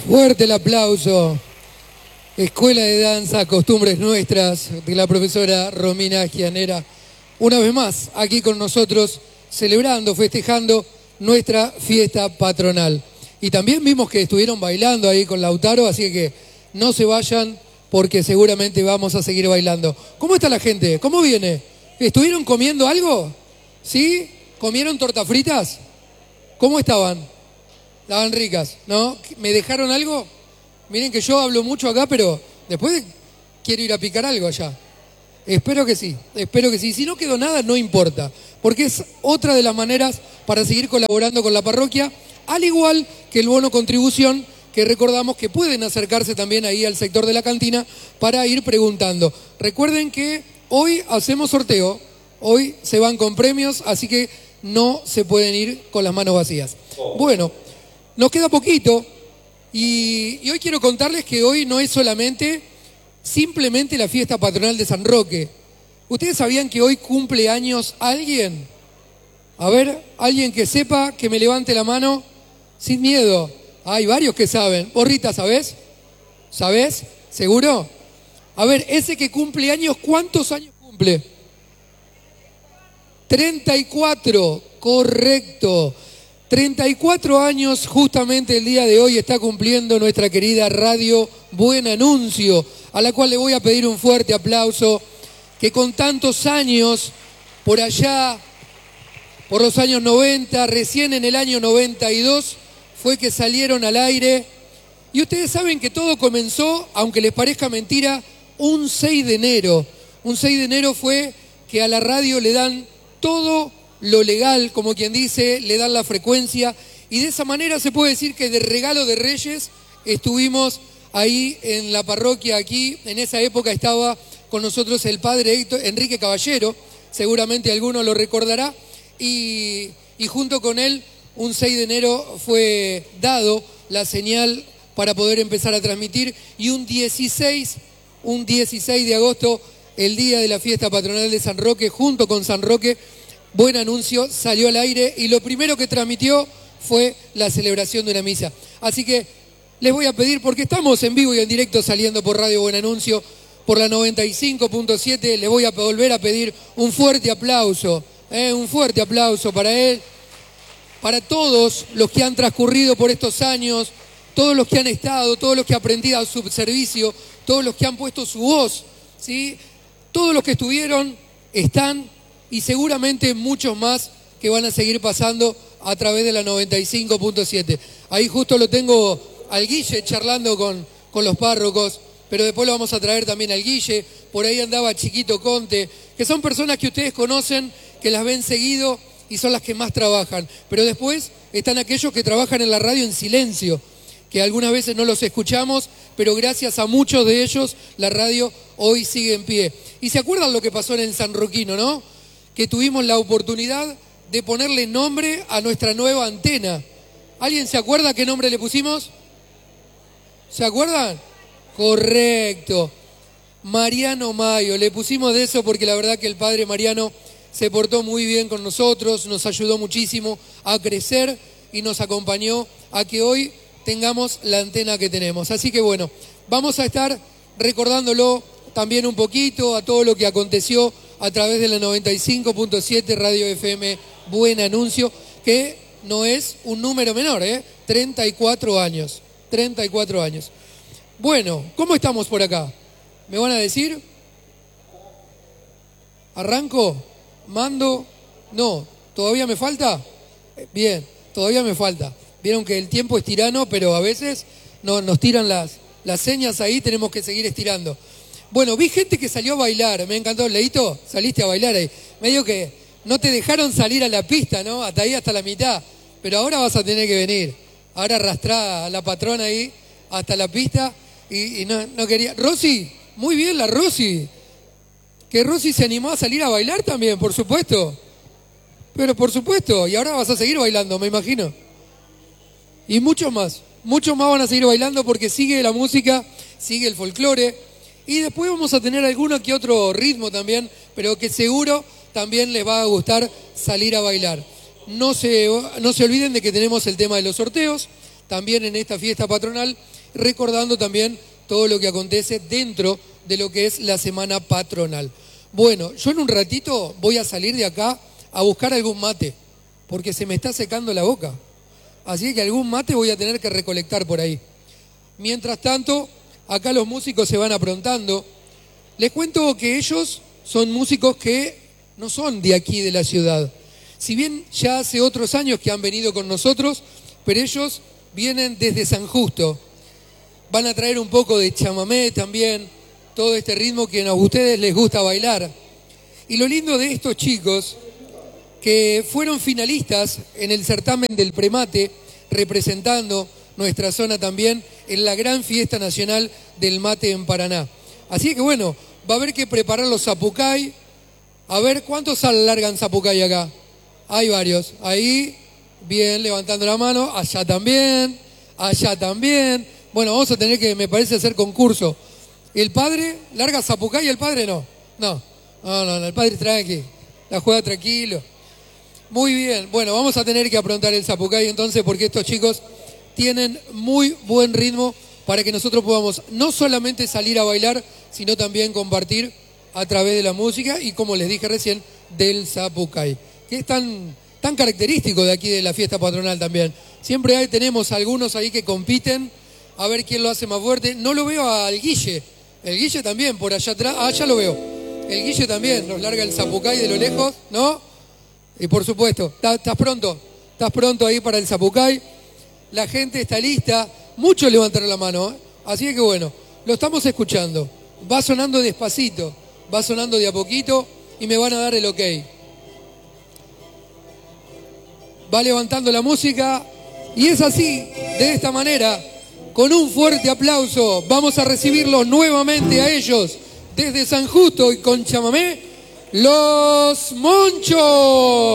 Fuerte el aplauso. Escuela de Danza, Costumbres Nuestras, de la profesora Romina Gianera. Una vez más, aquí con nosotros, celebrando, festejando nuestra fiesta patronal. Y también vimos que estuvieron bailando ahí con Lautaro, así que no se vayan porque seguramente vamos a seguir bailando. ¿Cómo está la gente? ¿Cómo viene? ¿Estuvieron comiendo algo? ¿Sí? ¿Comieron tortas fritas? ¿Cómo estaban? Estaban ricas, ¿no? ¿Me dejaron algo? Miren que yo hablo mucho acá, pero después quiero ir a picar algo allá. Espero que sí, espero que sí. Si no quedó nada, no importa, porque es otra de las maneras para seguir colaborando con la parroquia, al igual que el bono contribución, que recordamos que pueden acercarse también ahí al sector de la cantina para ir preguntando. Recuerden que hoy hacemos sorteo, hoy se van con premios, así que no se pueden ir con las manos vacías. Bueno, nos queda poquito. Y hoy quiero contarles que hoy no es simplemente la fiesta patronal de San Roque. ¿Ustedes sabían que hoy cumple años alguien? A ver, alguien que sepa, que me levante la mano sin miedo. Hay varios que saben. Vos, Rita, ¿sabés? ¿Sabés? ¿Seguro? A ver, ese que cumple años, ¿cuántos años cumple? 34, correcto. 34 años justamente el día de hoy está cumpliendo nuestra querida radio Buen Anuncio, a la cual le voy a pedir un fuerte aplauso, que con tantos años, por allá, por los años 90, recién en el año 92, fue que salieron al aire. Y ustedes saben que todo comenzó, aunque les parezca mentira, un 6 de enero. Un 6 de enero fue que a la radio le dan todo lo legal, como quien dice, le dan la frecuencia, y de esa manera se puede decir que de regalo de Reyes estuvimos ahí en la parroquia. Aquí en esa época estaba con nosotros el padre Enrique Caballero, seguramente alguno lo recordará, y junto con él un 6 de enero fue dado la señal para poder empezar a transmitir, y un 16 de agosto, el día de la fiesta patronal de San Roque, junto con San Roque, Buen Anuncio salió al aire y lo primero que transmitió fue la celebración de una misa. Así que les voy a pedir, porque estamos en vivo y en directo saliendo por Radio Buen Anuncio, por la 95.7, les voy a volver a pedir un fuerte aplauso para él, para todos los que han transcurrido por estos años, todos los que han estado, todos los que han aprendido a su servicio, todos los que han puesto su voz, ¿sí? Todos los que estuvieron, están, y seguramente muchos más que van a seguir pasando a través de la 95.7. Ahí justo lo tengo al Guille charlando con los párrocos, pero después lo vamos a traer también al Guille. Por ahí andaba Chiquito Conte, que son personas que ustedes conocen, que las ven seguido y son las que más trabajan. Pero después están aquellos que trabajan en la radio en silencio, que algunas veces no los escuchamos, pero gracias a muchos de ellos la radio hoy sigue en pie. Y se acuerdan lo que pasó en el Sanroquino, ¿no? Que tuvimos la oportunidad de ponerle nombre a nuestra nueva antena. ¿Alguien se acuerda qué nombre le pusimos? ¿Se acuerdan? Correcto. Mariano Mayo. Le pusimos de eso porque la verdad que el padre Mariano se portó muy bien con nosotros, nos ayudó muchísimo a crecer y nos acompañó a que hoy tengamos la antena que tenemos. Así que bueno, vamos a estar recordándolo también un poquito a todo lo que aconteció a través de la 95.7 Radio FM Buen Anuncio, que no es un número menor, 34 años. 34 años. Bueno, ¿cómo estamos por acá? ¿Me van a decir? ¿Arranco? ¿Mando? No, ¿todavía me falta? Bien, todavía me falta. Vieron que el tiempo es tirano, pero a veces nos tiran las señas ahí, tenemos que seguir estirando. Bueno, vi gente que salió a bailar, me encantó. Leito, saliste a bailar ahí. Medio que no te dejaron salir a la pista, ¿no? Hasta ahí, hasta la mitad. Pero ahora vas a tener que venir. Ahora arrastrá a la patrona ahí hasta la pista y no quería. Rosy, muy bien la Rosy. Que Rosy se animó a salir a bailar también, por supuesto. Pero por supuesto, y ahora vas a seguir bailando, me imagino. Y muchos más van a seguir bailando porque sigue la música, sigue el folclore. Y después vamos a tener alguno que otro ritmo también, pero que seguro también les va a gustar salir a bailar. No se olviden de que tenemos el tema de los sorteos, también en esta fiesta patronal, recordando también todo lo que acontece dentro de lo que es la semana patronal. Bueno, yo en un ratito voy a salir de acá a buscar algún mate, porque se me está secando la boca. Así que algún mate voy a tener que recolectar por ahí. Mientras tanto, acá los músicos se van aprontando. Les cuento que ellos son músicos que no son de aquí de la ciudad. Si bien ya hace otros años que han venido con nosotros, pero ellos vienen desde San Justo. Van a traer un poco de chamamé también, todo este ritmo que a ustedes les gusta bailar. Y lo lindo de estos chicos, que fueron finalistas en el certamen del Premate, representando nuestra zona también en la gran fiesta nacional del mate en Paraná. Así que bueno, va a haber que preparar los zapucay. A ver, ¿cuántos largan zapucay acá? Hay varios. Ahí, bien, levantando la mano. Allá también, allá también. Bueno, vamos a tener que, me parece, hacer concurso. ¿El padre larga zapucay y el padre no? No, el padre tranqui, la juega tranquilo. Muy bien, bueno, vamos a tener que aprontar el zapucay entonces, porque estos chicos tienen muy buen ritmo para que nosotros podamos no solamente salir a bailar, sino también compartir a través de la música y, como les dije recién, del zapucay, que es tan característico de aquí de la fiesta patronal también. Siempre tenemos algunos ahí que compiten a ver quién lo hace más fuerte. No lo veo al Guille, el Guille también por allá atrás, ya lo veo. El Guille también nos larga el zapucay de lo lejos, ¿no? Y por supuesto, ¿estás pronto ahí para el zapucay? La gente está lista, muchos levantaron la mano, ¿eh? Así que bueno, lo estamos escuchando. Va sonando despacito, va sonando de a poquito y me van a dar el ok. Va levantando la música y es así, de esta manera, con un fuerte aplauso, vamos a recibirlos nuevamente a ellos desde San Justo y con chamamé, Los Monchos.